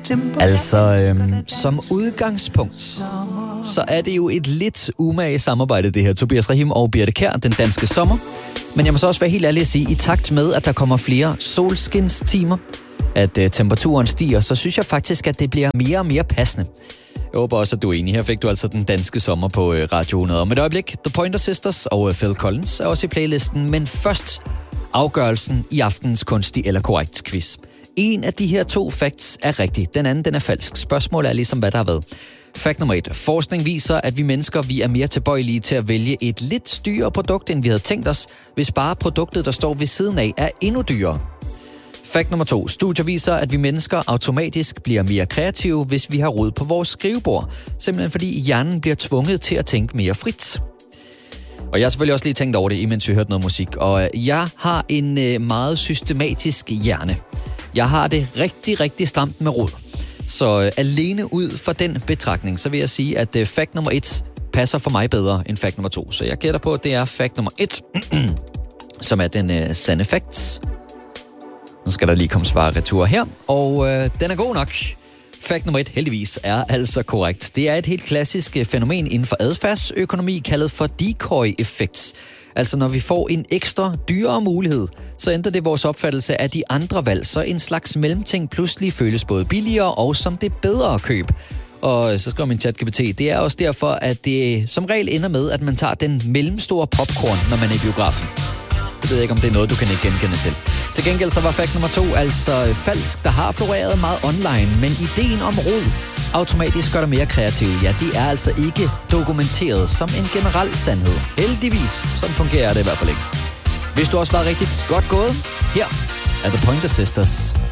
Altså, som udgangspunkt, så er det jo et lidt umage samarbejde, det her. Tobias Rahim og Birthe Kjær, Den Danske Sommer. Men jeg må så også være helt ærlig at sige, i takt med, at der kommer flere solskinstimer, at temperaturen stiger, så synes jeg faktisk, at det bliver mere og mere passende. Jeg håber også, at du er enig. Her fik du altså Den Danske Sommer på Radio 100. Om et øjeblik, The Pointer Sisters og Phil Collins er også i playlisten, men først afgørelsen i aftens kunstig eller korrekt quiz. En af de her 2 facts er rigtig, den anden den er falsk. Spørgsmålet er ligesom, hvad der har været. Fact nummer 1. Forskning viser, at vi mennesker vi er mere tilbøjelige til at vælge et lidt dyrere produkt, end vi havde tænkt os, hvis bare produktet, der står ved siden af, er endnu dyrere. Fact nummer 2. Studier viser, at vi mennesker automatisk bliver mere kreative, hvis vi har rod på vores skrivebord. Simpelthen fordi hjernen bliver tvunget til at tænke mere frit. Og jeg har selvfølgelig også lige tænkt over det, imens vi hørte noget musik. Og jeg har en meget systematisk hjerne. Jeg har det rigtig, rigtig stramt med rod. Så alene ud fra den betragtning, så vil jeg sige, at fact nummer 1 passer for mig bedre end fact nummer 2. Så jeg gætter på, at det er fact nummer 1, som er den sande fact. Nu skal der lige komme svar retur her, og den er god nok. Fact nummer 1, heldigvis, er altså korrekt. Det er et helt klassisk fænomen inden for adfærdsøkonomi, kaldet for decoy-effekt. Altså når vi får en ekstra dyrere mulighed, så ændrer det vores opfattelse af de andre valg, så en slags mellemting pludselig føles både billigere og som det bedre køb. Og så skriver min ChatGPT, det er også derfor, at det som regel ender med, at man tager den mellemstore popcorn, når man er i biografen. Jeg ved ikke, om det er noget, du kan ikke genkende til. Til gengæld så var fact nummer 2 altså falsk, der har floreret meget online, men ideen om rod automatisk gør dig mere kreativ. Ja, det er altså ikke dokumenteret som en generel sandhed. Heldigvis, sådan fungerer det i hvert fald ikke. Hvis du også var rigtig godt gået, her er The Pointer Sisters.